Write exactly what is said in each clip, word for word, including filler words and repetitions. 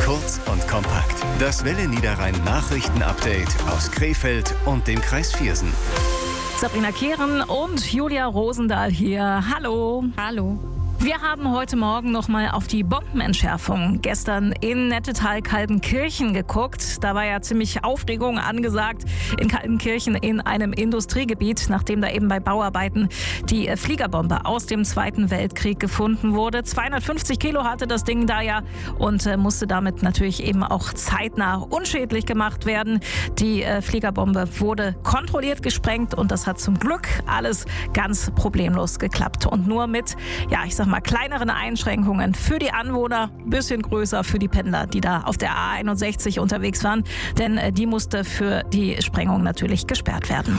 Kurz und kompakt. Das Welle Niederrhein Nachrichten-Update aus Krefeld und dem Kreis Viersen. Sabrina Kehren und Julia Rosendahl hier. Hallo. Hallo. Wir haben heute Morgen noch mal auf die Bombenentschärfung gestern in Nettetal-Kaltenkirchen geguckt. Da war ja ziemlich Aufregung angesagt in Kaltenkirchen in einem Industriegebiet, nachdem da eben bei Bauarbeiten die Fliegerbombe aus dem Zweiten Weltkrieg gefunden wurde. zweihundertfünfzig Kilo hatte das Ding da ja und äh, musste damit natürlich eben auch zeitnah unschädlich gemacht werden. Die äh, Fliegerbombe wurde kontrolliert gesprengt und das hat zum Glück alles ganz problemlos geklappt. Und nur mit, ja, ich sag mal, kleineren Einschränkungen für die Anwohner, bisschen größer für die Pendler, die da auf der A einundsechzig unterwegs waren, denn äh, die musste für die Sprengung natürlich gesperrt werden.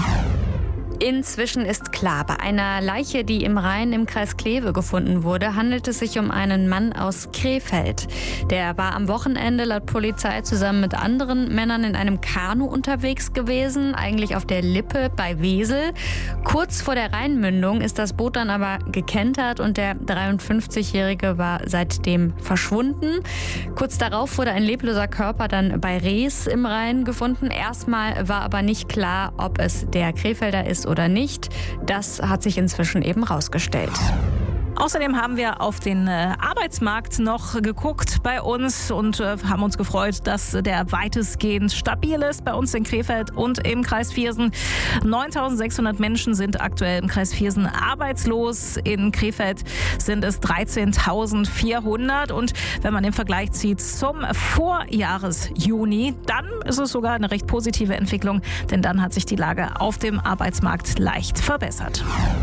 Inzwischen ist klar, bei einer Leiche, die im Rhein im Kreis Kleve gefunden wurde, handelt es sich um einen Mann aus Krefeld. Der war am Wochenende laut Polizei zusammen mit anderen Männern in einem Kanu unterwegs gewesen, eigentlich auf der Lippe bei Wesel. Kurz vor der Rheinmündung ist das Boot dann aber gekentert und der dreiundfünfzigjährige war seitdem verschwunden. Kurz darauf wurde ein lebloser Körper dann bei Rees im Rhein gefunden. Erstmal war aber nicht klar, ob es der Krefelder ist oder nicht. Das hat sich inzwischen eben rausgestellt. Außerdem haben wir auf den äh, Arbeitsmarkt noch geguckt bei uns und äh, haben uns gefreut, dass der weitestgehend stabil ist bei uns in Krefeld und im Kreis Viersen. neuntausendsechshundert Menschen sind aktuell im Kreis Viersen arbeitslos. In Krefeld sind es dreizehntausendvierhundert und wenn man den Vergleich zieht zum Vorjahresjuni, dann ist es sogar eine recht positive Entwicklung, denn dann hat sich die Lage auf dem Arbeitsmarkt leicht verbessert.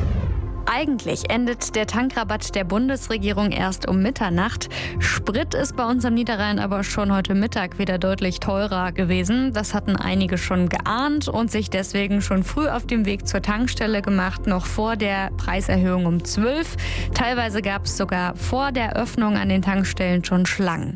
Eigentlich endet der Tankrabatt der Bundesregierung erst um Mitternacht. Sprit ist bei uns am Niederrhein aber schon heute Mittag wieder deutlich teurer gewesen. Das hatten einige schon geahnt und sich deswegen schon früh auf dem Weg zur Tankstelle gemacht, noch vor der Preiserhöhung um zwölf. Teilweise gab es sogar vor der Öffnung an den Tankstellen schon Schlangen.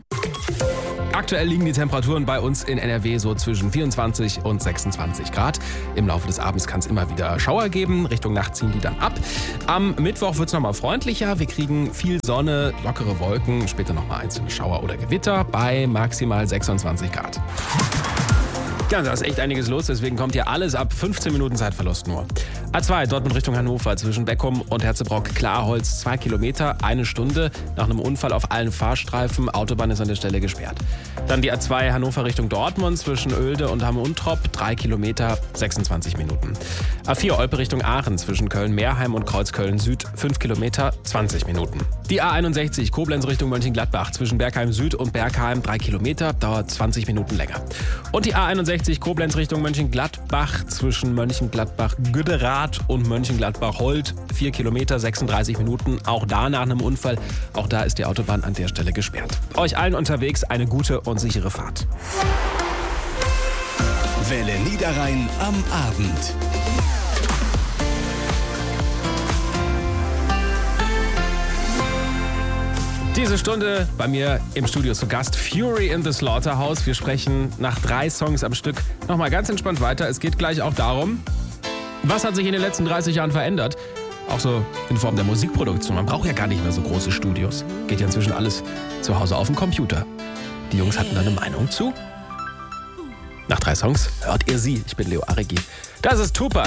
Aktuell liegen die Temperaturen bei uns in N R W so zwischen vierundzwanzig und sechsundzwanzig Grad. Im Laufe des Abends kann es immer wieder Schauer geben. Richtung Nacht ziehen die dann ab. Am Mittwoch wird es nochmal freundlicher. Wir kriegen viel Sonne, lockere Wolken, später nochmal einzelne Schauer oder Gewitter bei maximal sechsundzwanzig Grad. Ja, da ist echt einiges los, deswegen kommt hier alles ab fünfzehn Minuten Zeitverlust nur. A zwei, Dortmund Richtung Hannover, zwischen Beckum und Herzebrock-Klarholz, zwei Kilometer, eine Stunde. Nach einem Unfall auf allen Fahrstreifen, Autobahn ist an der Stelle gesperrt. Dann die A zwei Hannover Richtung Dortmund, zwischen Oelde und Hamm-Untrop, drei Kilometer, sechsundzwanzig Minuten. A vier, Olpe Richtung Aachen, zwischen Köln-Meerheim und Kreuzköln-Süd, fünf Kilometer, zwanzig Minuten. Die A einundsechzig, Koblenz Richtung Mönchengladbach, zwischen Bergheim Süd und Bergheim, drei Kilometer, dauert zwanzig Minuten länger. Und die A einundsechzig, Koblenz Richtung Mönchengladbach, zwischen Mönchengladbach-Güderath und Mönchengladbach-Holt, vier Kilometer, sechsunddreißig Minuten, auch da nach einem Unfall. Auch da ist die Autobahn an der Stelle gesperrt. Euch allen unterwegs eine gute und sichere Fahrt. Welle Niederrhein am Abend. Diese Stunde bei mir im Studio zu Gast Fury in the Slaughterhouse. Wir sprechen nach drei Songs am Stück nochmal ganz entspannt weiter. Es geht gleich auch darum, was hat sich in den letzten dreißig Jahren verändert? Auch so in Form der Musikproduktion. Man braucht ja gar nicht mehr so große Studios. Geht ja inzwischen alles zu Hause auf dem Computer. Die Jungs hatten da eine Meinung zu. Nach drei Songs hört ihr sie. Ich bin Leo Aregi. Das ist Tupac.